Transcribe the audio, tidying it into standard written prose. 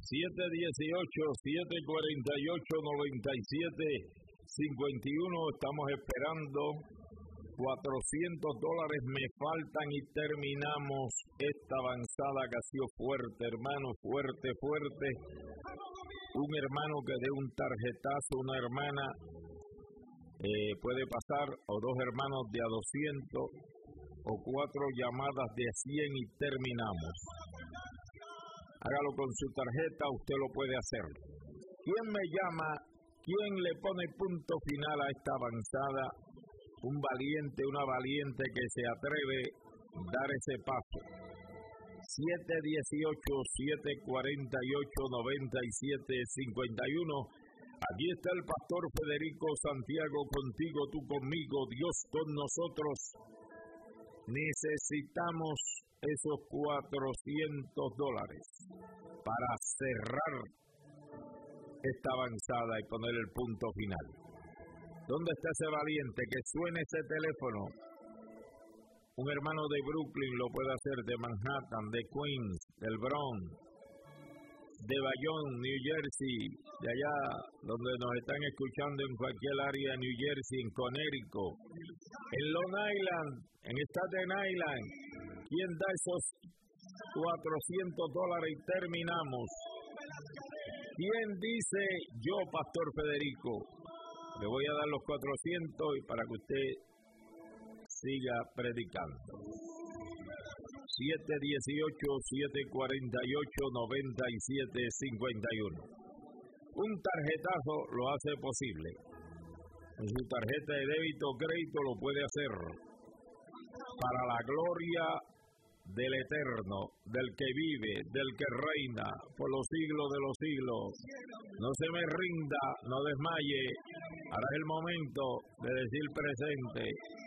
718-748-9751. Estamos esperando. $400 me faltan y terminamos esta avanzada que ha sido fuerte, hermano, fuerte. Un hermano que dé un tarjetazo, una hermana puede pasar, o dos hermanos de a 200, o 4 llamadas de 100 y terminamos. Hágalo con su tarjeta, usted lo puede hacer. ¿Quién me llama? ¿Quién le pone punto final a esta avanzada? Un valiente, una valiente que se atreve a dar ese paso. 718-748-9751. Aquí está el pastor Federico Santiago contigo, tú conmigo, Dios con nosotros. Necesitamos esos $400 para cerrar esta avanzada y poner el punto final. ¿Dónde está ese valiente? Que suene ese teléfono. Un hermano de Brooklyn lo puede hacer, de Manhattan, de Queens, del Bronx, de Bayonne, New Jersey, de allá donde nos están escuchando en cualquier área de New Jersey, en Connecticut, en Long Island, en Staten Island. ¿Quién da esos $400 y terminamos? ¿Quién dice yo, Pastor Federico? Le voy a dar los 400 y para que usted siga predicando. 718-748-9751. Un tarjetazo lo hace posible. En su tarjeta de débito o crédito lo puede hacer. Para la gloria del Eterno, del que vive, del que reina por los siglos de los siglos. No se me rinda, no desmaye. Ahora es el momento de decir presente.